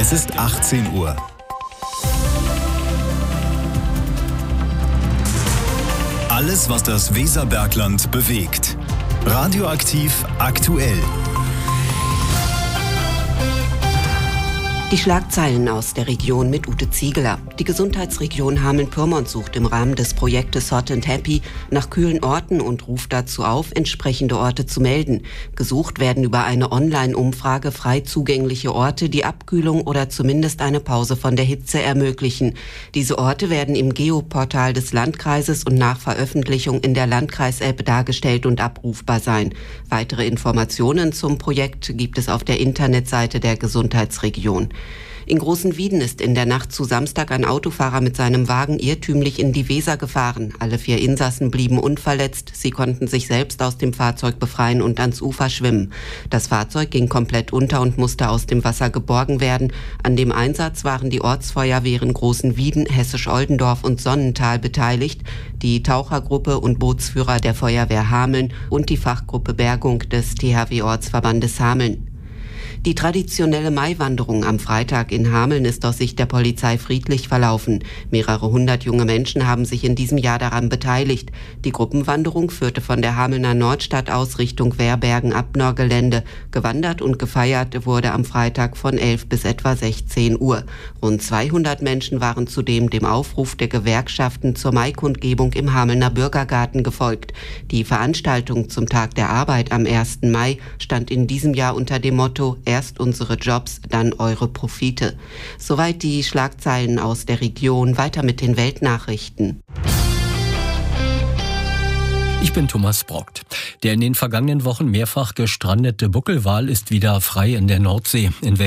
Es ist 18 Uhr. Alles, was das Weserbergland bewegt. Radioaktiv aktuell. Die Schlagzeilen aus der Region mit Ute Ziegeler. Die Gesundheitsregion Hameln-Pyrmont sucht im Rahmen des Projektes Hot and Happy nach kühlen Orten und ruft dazu auf, entsprechende Orte zu melden. Gesucht werden über eine Online-Umfrage frei zugängliche Orte, die Abkühlung oder zumindest eine Pause von der Hitze ermöglichen. Diese Orte werden im Geoportal des Landkreises und nach Veröffentlichung in der Landkreis-App dargestellt und abrufbar sein. Weitere Informationen zum Projekt gibt es auf der Internetseite der Gesundheitsregion. In Großenwieden ist in der Nacht zu Samstag ein Autofahrer mit seinem Wagen irrtümlich in die Weser gefahren. Alle 4 Insassen blieben unverletzt. Sie konnten sich selbst aus dem Fahrzeug befreien und ans Ufer schwimmen. Das Fahrzeug ging komplett unter und musste aus dem Wasser geborgen werden. An dem Einsatz waren die Ortsfeuerwehren Großenwieden, Hessisch-Oldendorf und Sonnental beteiligt, die Tauchergruppe und Bootsführer der Feuerwehr Hameln und die Fachgruppe Bergung des THW-Ortsverbandes Hameln. Die traditionelle Maiwanderung am Freitag in Hameln ist aus Sicht der Polizei friedlich verlaufen. Mehrere hundert junge Menschen haben sich in diesem Jahr daran beteiligt. Die Gruppenwanderung führte von der Hamelner Nordstadt aus Richtung Werbergen-Abnor-Gelände. Gewandert und gefeiert wurde am Freitag von 11 bis etwa 16 Uhr. Rund 200 Menschen waren zudem dem Aufruf der Gewerkschaften zur Maikundgebung im Hamelner Bürgergarten gefolgt. Die Veranstaltung zum Tag der Arbeit am 1. Mai stand in diesem Jahr unter dem Motto „Erst unsere Jobs, dann eure Profite". Soweit die Schlagzeilen aus der Region. Weiter mit den Weltnachrichten. Ich bin Thomas Brockt. Der in den vergangenen Wochen mehrfach gestrandete Buckelwal ist wieder frei in der Nordsee. In